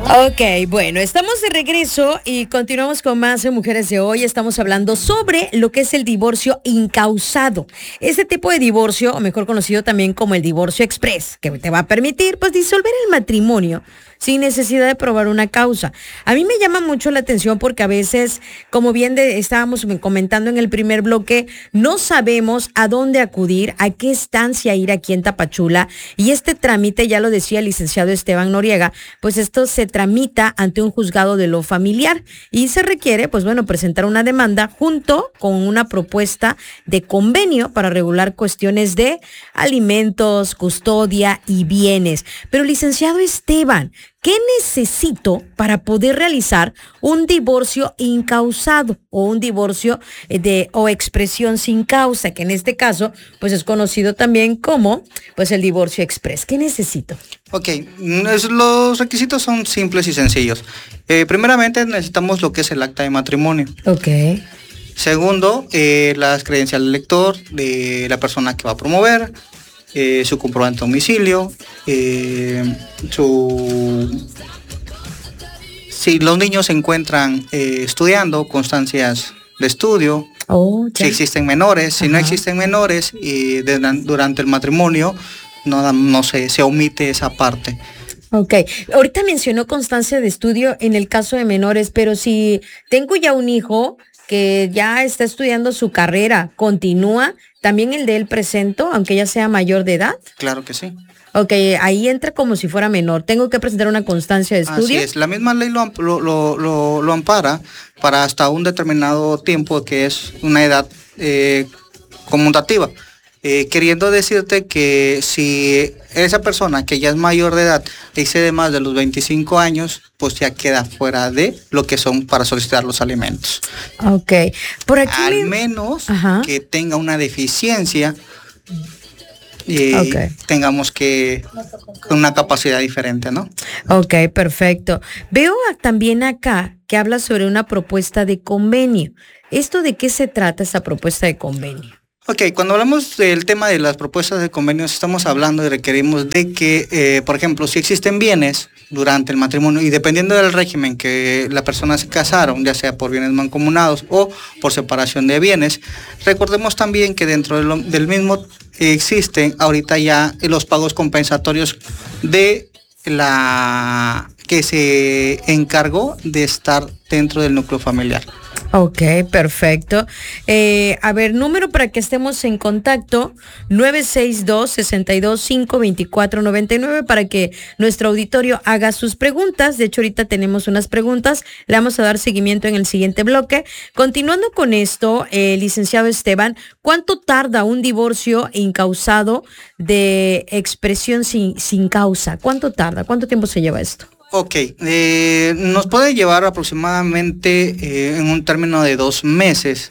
Ok, bueno, estamos de regreso y continuamos con más Mujeres de Hoy. Estamos hablando sobre lo que es el divorcio incausado. Este tipo de divorcio, o mejor conocido también como el divorcio express, que te va a permitir pues disolver el matrimonio sin necesidad de probar una causa. A mí me llama mucho la atención porque a veces, como bien estábamos comentando en el primer bloque, no sabemos a dónde acudir, a qué estancia ir aquí en Tapachula. Y este trámite, ya lo decía el licenciado Esteban Noriega, pues esto se tramita ante un juzgado de lo familiar y se requiere, pues bueno, presentar una demanda junto con una propuesta de convenio para regular cuestiones de alimentos, custodia y bienes. Pero licenciado Esteban, ¿qué necesito para poder realizar un divorcio incausado o un divorcio o expresión sin causa, que en este caso pues es conocido también como pues el divorcio express? ¿Qué necesito? Ok, los requisitos son simples y sencillos. Primeramente necesitamos lo que es el acta de matrimonio. Ok. Segundo, las credenciales del lector de la persona que va a promover, su comprobante de domicilio, si los niños se encuentran estudiando, constancias de estudio, si existen menores, si no existen menores y durante el matrimonio no se omite esa parte. Ok, ahorita mencionó constancia de estudio en el caso de menores, pero si tengo ya un hijo que ya está estudiando su carrera, ¿continúa también el de él presento, aunque ya sea mayor de edad? Claro que sí. Ok, ahí entra como si fuera menor. ¿Tengo que presentar una constancia de estudio? Así es, la misma ley lo ampara para hasta un determinado tiempo, que es una edad conmutativa. Queriendo decirte que si esa persona que ya es mayor de edad excede más de los 25 años, pues ya queda fuera de lo que son para solicitar los alimentos. Ok, por aquí al menos que tenga una deficiencia tengamos que una capacidad diferente, ¿no? Ok, perfecto. Veo también acá que habla sobre una propuesta de convenio. ¿Esto de qué se trata, esta propuesta de convenio? Ok, cuando hablamos del tema de las propuestas de convenios, estamos hablando y requerimos de que, por ejemplo, si existen bienes durante el matrimonio y dependiendo del régimen que la persona se casaron, ya sea por bienes mancomunados o por separación de bienes, recordemos también que dentro del mismo existen ahorita ya los pagos compensatorios de la que se encargó de estar dentro del núcleo familiar. Ok, perfecto. A ver, número para que estemos en contacto, 962-625-2499 para que nuestro auditorio haga sus preguntas. De hecho, ahorita tenemos unas preguntas. Le vamos a dar seguimiento en el siguiente bloque. Continuando con esto, licenciado Esteban, ¿cuánto tarda un divorcio incausado de expresión sin causa? ¿Cuánto tarda? ¿Cuánto tiempo se lleva esto? Ok, nos puede llevar aproximadamente en un término de 2 meses,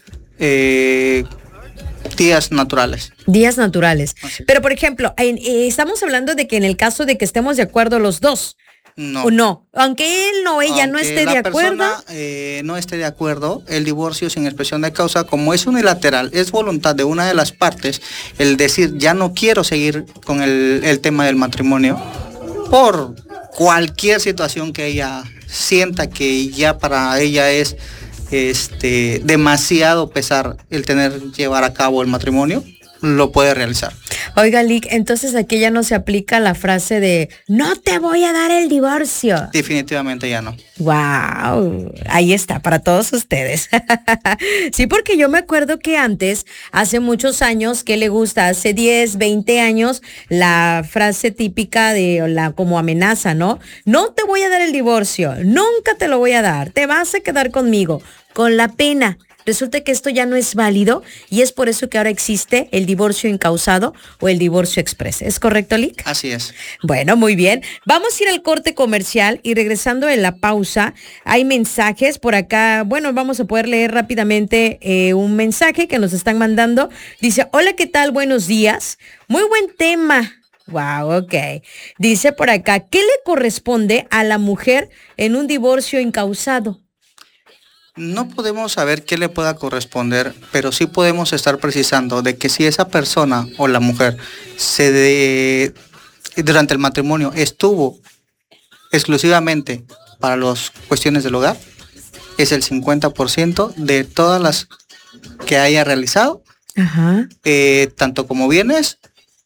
días naturales. Días naturales. Pero, por ejemplo, estamos hablando de que en el caso de que estemos de acuerdo los dos, no. No, aunque él o ella no esté de acuerdo. No esté de acuerdo, el divorcio sin expresión de causa, como es unilateral, es voluntad de una de las partes, el decir ya no quiero seguir con el tema del matrimonio, por cualquier situación que ella sienta que ya para ella es demasiado pesar el llevar a cabo el matrimonio, lo puede realizar. Oiga, Lick, entonces aquí ya no se aplica la frase de no te voy a dar el divorcio. Definitivamente ya no. Wow, ahí está para todos ustedes. Sí, porque yo me acuerdo que antes, hace muchos años, ¿qué le gusta? Hace 10, 20 años, la frase típica de como amenaza, ¿no? No te voy a dar el divorcio, nunca te lo voy a dar, te vas a quedar conmigo, con la pena. Resulta que esto ya no es válido y es por eso que ahora existe el divorcio incausado o el divorcio express. ¿Es correcto, Lick? Así es. Bueno, muy bien. Vamos a ir al corte comercial y regresando en la pausa, hay mensajes por acá. Bueno, vamos a poder leer rápidamente un mensaje que nos están mandando. Dice, hola, ¿qué tal? Buenos días. Muy buen tema. Wow, ok. Dice por acá, ¿qué le corresponde a la mujer en un divorcio incausado? No podemos saber qué le pueda corresponder, pero sí podemos estar precisando de que si esa persona o la mujer durante el matrimonio estuvo exclusivamente para las cuestiones del hogar es el 50% de todas las que haya realizado, tanto como bienes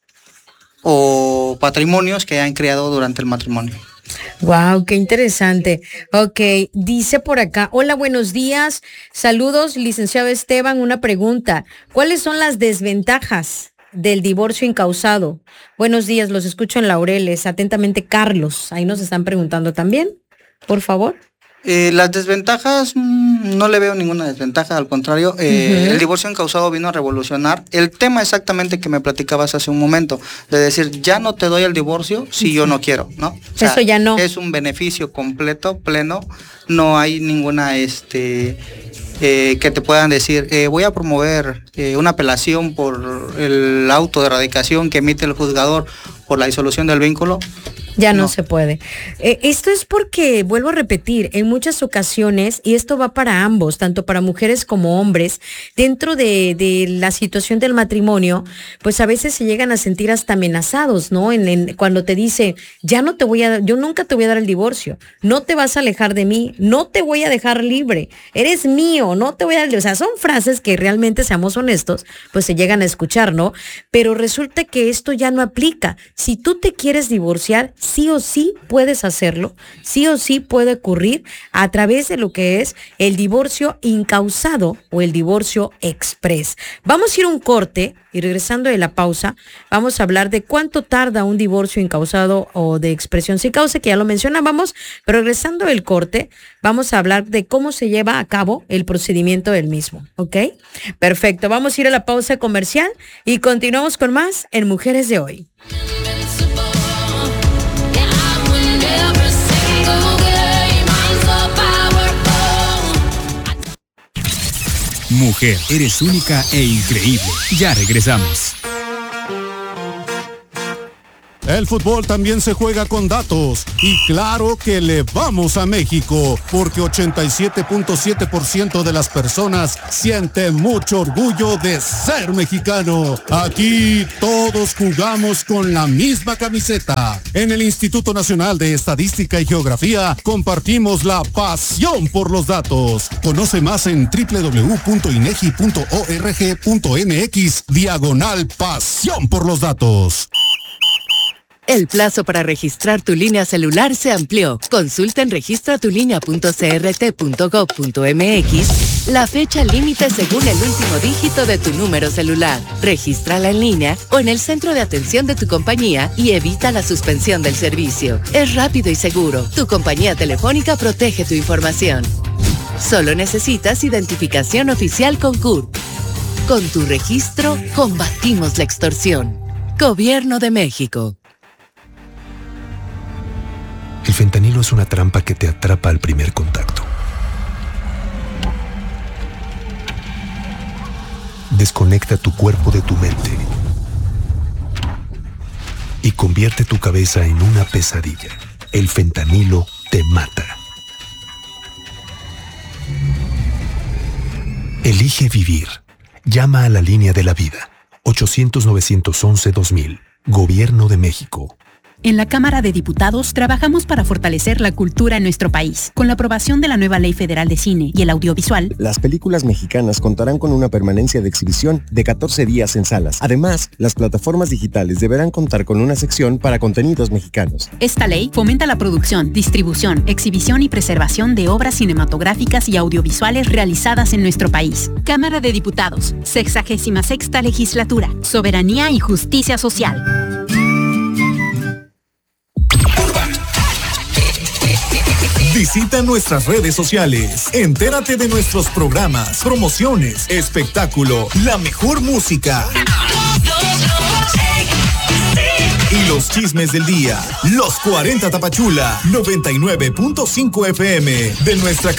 o patrimonios que hayan creado durante el matrimonio. Wow, qué interesante. Ok, dice por acá, hola, buenos días, saludos, licenciado Esteban, una pregunta, ¿cuáles son las desventajas del divorcio incausado? Buenos días, los escucho en Laureles, atentamente Carlos, ahí nos están preguntando también, por favor. Las desventajas, no le veo ninguna desventaja, al contrario, el divorcio incausado vino a revolucionar el tema exactamente que me platicabas hace un momento, de decir, ya no te doy el divorcio si yo no quiero, ¿no? O sea, eso ya no. Es un beneficio completo, pleno, no hay ninguna, que te puedan decir, voy a promover una apelación por el auto de radicación que emite el juzgador por la disolución del vínculo. Ya no se puede. Esto es porque, vuelvo a repetir, en muchas ocasiones, y esto va para ambos, tanto para mujeres como hombres, dentro de la situación del matrimonio, pues a veces se llegan a sentir hasta amenazados, ¿no? Cuando te dice, yo nunca te voy a dar el divorcio, no te vas a alejar de mí, no te voy a dejar libre, eres mío, no te voy a dar, o sea, son frases que realmente, seamos honestos, pues se llegan a escuchar, ¿no? Pero resulta que esto ya no aplica. Si tú te quieres divorciar, sí o sí puedes hacerlo, sí o sí puede ocurrir a través de lo que es el divorcio incausado o el divorcio express. Vamos a ir a un corte y regresando de la pausa, vamos a hablar de cuánto tarda un divorcio incausado o de expresión sin causa, que ya lo mencionábamos, pero regresando del corte, vamos a hablar de cómo se lleva a cabo el procedimiento del mismo, ¿ok? Perfecto, vamos a ir a la pausa comercial y continuamos con más en Mujeres de Hoy. Mujer, eres única e increíble. Ya regresamos. El fútbol también se juega con datos y claro que le vamos a México porque 87.7% de las personas sienten mucho orgullo de ser mexicano. Aquí todos jugamos con la misma camiseta. En el Instituto Nacional de Estadística y Geografía compartimos la pasión por los datos. Conoce más en www.inegi.org.mx/pasión por los datos. El plazo para registrar tu línea celular se amplió. Consulta en registratulinea.crt.gov.mx la fecha límite según el último dígito de tu número celular. Regístrala en línea o en el centro de atención de tu compañía y evita la suspensión del servicio. Es rápido y seguro. Tu compañía telefónica protege tu información. Solo necesitas identificación oficial con CURP. Con tu registro, combatimos la extorsión. Gobierno de México. El fentanilo es una trampa que te atrapa al primer contacto. Desconecta tu cuerpo de tu mente y convierte tu cabeza en una pesadilla. El fentanilo te mata. Elige vivir. Llama a la línea de la vida. 800-911-2000. Gobierno de México. En la Cámara de Diputados trabajamos para fortalecer la cultura en nuestro país. Con la aprobación de la nueva Ley Federal de Cine y el Audiovisual, las películas mexicanas contarán con una permanencia de exhibición de 14 días en salas. Además, las plataformas digitales deberán contar con una sección para contenidos mexicanos. Esta ley fomenta la producción, distribución, exhibición y preservación de obras cinematográficas y audiovisuales realizadas en nuestro país. Cámara de Diputados, 66ª Legislatura, Soberanía y Justicia Social. Visita nuestras redes sociales. Entérate de nuestros programas, promociones, espectáculo, la mejor música y los chismes del día. Los 40 Tapachula, 99.5 FM de nuestra